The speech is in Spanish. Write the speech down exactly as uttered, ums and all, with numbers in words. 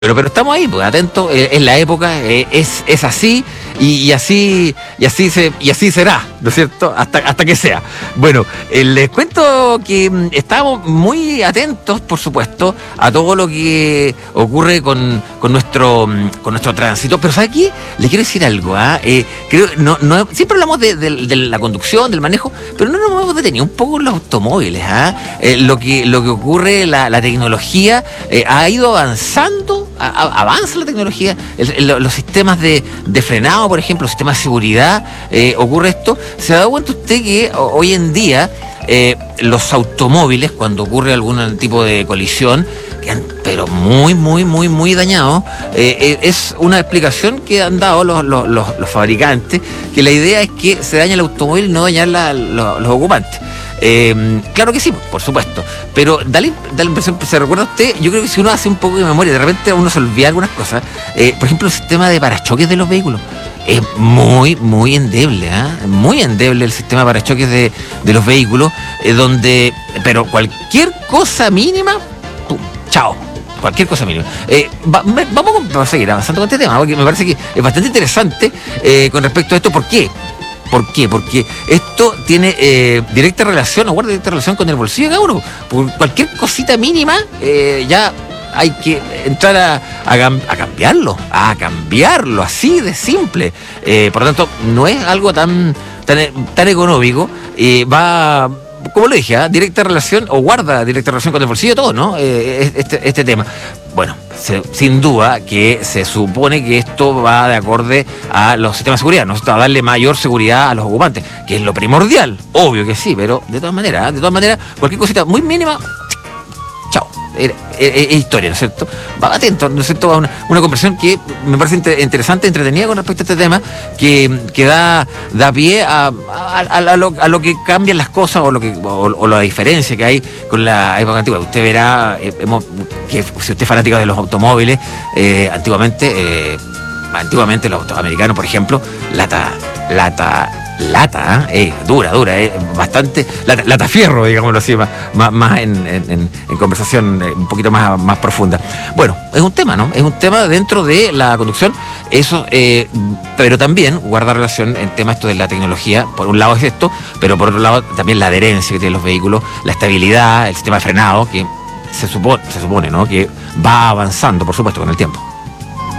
Pero, pero estamos ahí, pues, atentos, eh, es la época, eh, es, es así, y, y así, y así se, y así será, ¿no es cierto? Hasta, hasta que sea. Bueno, eh, les cuento que mm, estamos muy atentos, por supuesto, a todo lo que ocurre con, con nuestro, mm, con nuestro tránsito. Pero ¿sabe qué? Le quiero decir algo, ¿ah? Eh, creo, no, no, siempre hablamos de, de, de la conducción, del manejo, pero no nos hemos detenido un poco en los automóviles, ¿ah? Eh, lo que, lo que ocurre, la, la tecnología eh, ha ido avanzando. Avanza la tecnología, el, el, los sistemas de, de frenado, por ejemplo, los sistemas de seguridad, eh, ocurre esto. ¿Se ha dado cuenta usted que hoy en día eh, los automóviles, cuando ocurre algún tipo de colisión, quedan pero muy, muy, muy, muy dañados? Eh, eh, es una explicación que han dado los, los, los, los fabricantes, que la idea es que se daña el automóvil y no dañar la, los, los ocupantes. Eh, claro que sí, por supuesto, pero dale, dale impresión, ¿se recuerda usted? Yo creo que si uno hace un poco de memoria, de repente a uno se olvida algunas cosas. Eh, por ejemplo, el sistema de parachoques de los vehículos es muy, muy endeble, ¿eh? Muy endeble el sistema de parachoques de, de los vehículos, eh, donde, pero cualquier cosa mínima, ¡pum! ¡Chao! Cualquier cosa mínima. Eh, va, me, vamos a seguir avanzando con este tema, porque me parece que es bastante interesante eh, con respecto a esto. ¿Por qué? ¿Por qué? Porque esto tiene eh, directa relación, o guarda directa relación con el bolsillo de cada uno. Por cualquier cosita mínima, eh, ya hay que entrar a, a, a cambiarlo, a cambiarlo, así de simple. Eh, por lo tanto, no es algo tan, tan, tan económico. Eh, va, como lo dije, ¿eh? directa relación, o guarda directa relación con el bolsillo de todo, ¿no? Eh, este, este tema. Bueno, se, sin duda que se supone que esto va de acorde a los sistemas de seguridad, ¿no? A darle mayor seguridad a los ocupantes, que es lo primordial, obvio que sí, pero de todas maneras, de todas maneras, cualquier cosita muy mínima, chao, es, es, es historia, ¿no es cierto? Va atento, ¿no es cierto? A una, una conversación que me parece inter, interesante, entretenida con respecto a este tema, que, que da, da pie a, a, a, a, lo, a lo que cambian las cosas, o lo que o, o la diferencia que hay con la época antigua. Usted verá, eh, hemos, que si usted es fanático de los automóviles, eh, antiguamente, eh, antiguamente los autos americanos, por ejemplo, lata, lata, lata, eh, dura, dura, eh, bastante, lata, lata fierro, digámoslo así, más, más, más en, en, en conversación eh, un poquito más, más profunda. Bueno, es un tema, ¿no? Es un tema dentro de la conducción, eso, eh, pero también guarda relación en tema esto de la tecnología. Por un lado es esto, pero por otro lado también la adherencia que tienen los vehículos, la estabilidad, el sistema de frenado, que se supone, se supone, ¿no? Que va avanzando, por supuesto, con el tiempo.